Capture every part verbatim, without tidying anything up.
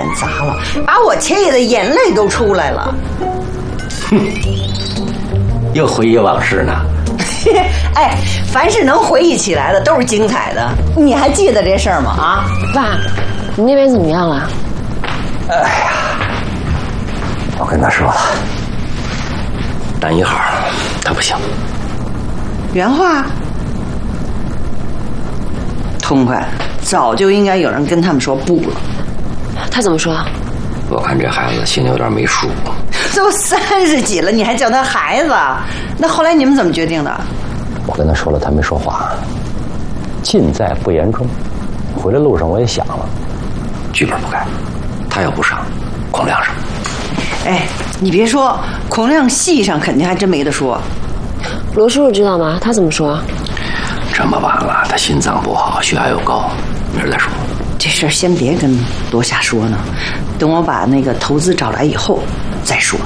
砸了，把我气的眼泪都出来了。 哼，又回忆往事呢。 哎，凡是能回忆起来的都是精彩的。你还记得这事儿吗？啊， 爸，你那边怎么样了？ 哎呀，我跟他说了，单一号他不行。 原话。痛快，早就应该有人跟他们说不了。 他怎么说？ 我看这孩子心里有点没数。 都三十几了，你还叫他孩子？那后来你们怎么决定的？ 我跟他说了，他没说话。尽在不言中。回来路上我也想了，剧本不改，他要不上，孔亮上。 哎，你别说，孔亮戏上肯定还真没得说。 罗叔叔知道吗？他怎么说？ 这么晚了，他心脏不好，血压又高，明儿再说。 这事儿先别跟罗夏说呢，等我把那个投资找来以后再说。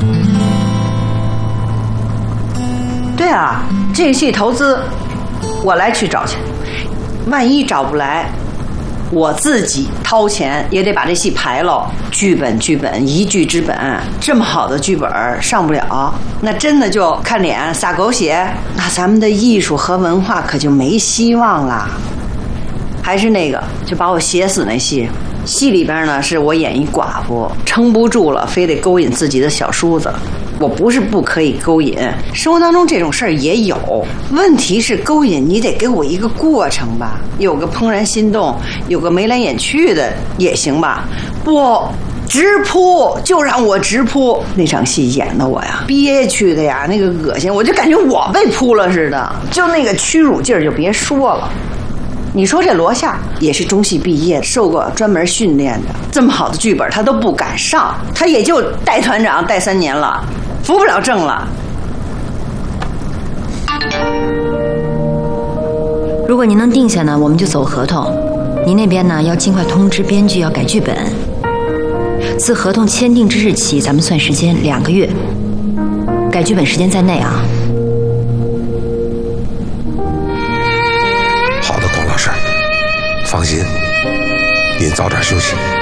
对啊，这个戏投资我来去找去，万一找不来，我自己掏钱也得把这戏排喽。剧本剧本一剧之本，这么好的剧本上不了，那真的就看脸撒狗血，那咱们的艺术和文化可就没希望啦。还是那个就把我写死那戏，戏里边呢是我演一寡妇，撑不住了，非得勾引自己的小叔子。我不是不可以勾引，生活当中这种事儿也有。问题是勾引你得给我一个过程吧，有个怦然心动，有个眉来眼去的也行吧。不，直扑就让我直扑。那场戏演的我呀憋屈的呀，那个恶心，我就感觉我被扑了似的，就那个屈辱劲儿就别说了。你说这罗夏也是中戏毕业，受过专门训练的，这么好的剧本他都不敢上，他也就带团长带三年了，扶不了正了。 如果您能定下呢，我们就走合同。您那边呢要尽快通知编剧要改剧本。自合同签订之日起，咱们算时间两个月，改剧本时间在内啊。 好的，孔老师，放心，您早点休息。